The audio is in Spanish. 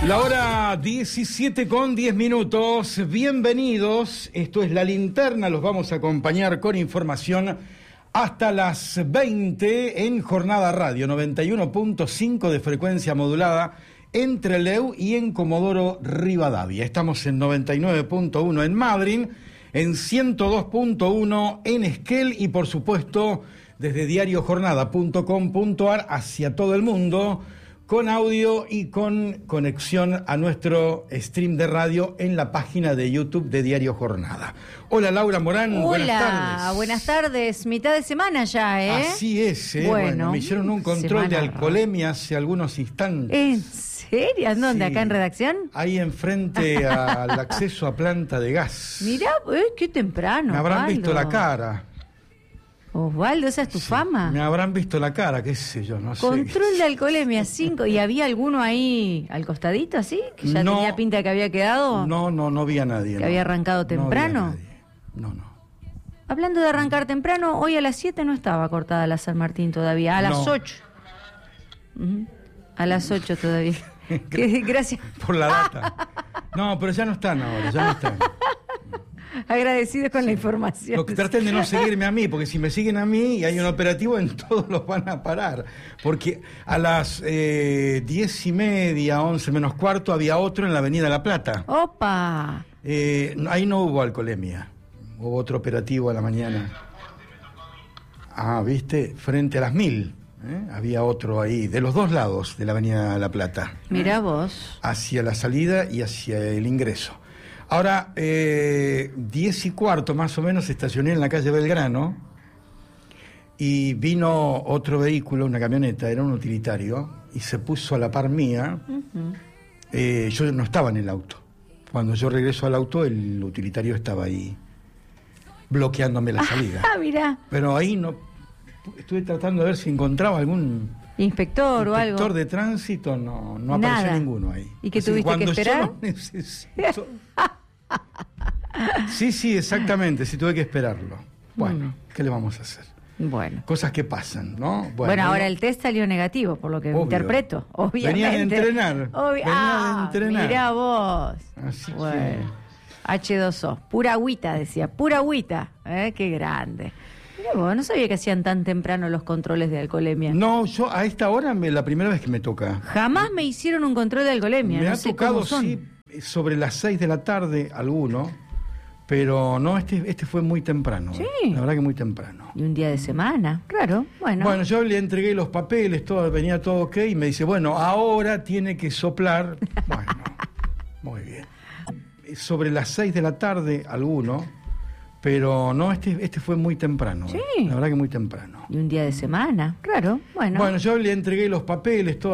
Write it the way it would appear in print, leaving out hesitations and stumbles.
La hora 17:10. Bienvenidos. Esto es La Linterna. Los vamos a acompañar con información hasta las 20 en Jornada Radio 91.5 de frecuencia modulada en Trelew y en Comodoro Rivadavia. Estamos en 99.1 en Madryn, en 102.1 en Esquel y por supuesto desde diariojornada.com.ar hacia todo el mundo, con audio y con conexión a nuestro stream de radio en la página de YouTube de Diario Jornada. Hola Laura Morán, buenas tardes. Hola, buenas tardes, mitad de semana ya, ¿eh? Así es, Bueno, me hicieron un control de alcoholemia hace algunos instantes. ¿En serio? ¿Dónde? Sí. ¿Acá en redacción? Ahí enfrente al acceso a planta de gas. Mirá, qué temprano. Me habrán Osvaldo. visto la cara. Osvaldo, esa es tu fama. Me habrán visto la cara, qué sé yo, no sé. Control de alcoholemia 5. ¿Y había alguno ahí al costadito así? ¿Que ya tenía pinta de que había quedado? No vi a nadie. ¿Que había arrancado temprano? No. Hablando de arrancar temprano, hoy a las 7 no estaba cortada la San Martín todavía, a las 8. A las 8 todavía. Gracias. Por la data. No, pero ya no están ahora, ya no están. Agradecidos con la información. Lo que traten de no seguirme a mí, porque si me siguen a mí y hay un operativo, en todos los van a parar. Porque a las 10:30, 11 menos cuarto, había otro en la Avenida La Plata. ¡Opa! Ahí no hubo alcoholemia. Hubo otro operativo a la mañana. Ah, ¿viste? Frente a las 1000. Había otro ahí, de los dos lados de la Avenida La Plata. Mirá vos. Hacia la salida y hacia el ingreso. Ahora, 10:15 más o menos, estacioné en la calle Belgrano y vino otro vehículo, una camioneta, era un utilitario, y se puso a la par mía. Yo no estaba en el auto. Cuando yo regreso al auto, el utilitario estaba ahí, bloqueándome la salida. Mirá. Pero ahí no, estuve tratando de ver si encontraba algún inspector o algo. Inspector de tránsito, no apareció ninguno ahí. ¿Y qué tuviste que esperar? Yo lo necesito. Sí, exactamente, sí tuve que esperarlo. Bueno, ¿qué le vamos a hacer? Bueno. Cosas que pasan, ¿no? Bueno, ahora el test salió negativo, por lo que interpreto, obviamente. Venía de entrenar. Mirá vos. Así bueno. H2O, pura agüita, decía, pura agüita. Qué grande. Mirá vos, no sabía que hacían tan temprano los controles de alcoholemia. No, yo a esta hora, la primera vez que me toca. Jamás me hicieron un control de alcoholemia. Me ha tocado, sí, sobre las 6 de la tarde alguno, pero no, este fue muy temprano. Sí. La verdad que muy temprano. Y un día de semana, claro, bueno. Bueno, yo le entregué los papeles, todo, venía todo ok, y me dice, bueno, ahora tiene que soplar. Bueno, muy bien. Sobre las 6 de la tarde alguno, pero no, este fue muy temprano. Sí. La verdad que muy temprano. Y un día de semana, claro, bueno. Bueno, yo le entregué los papeles, todo.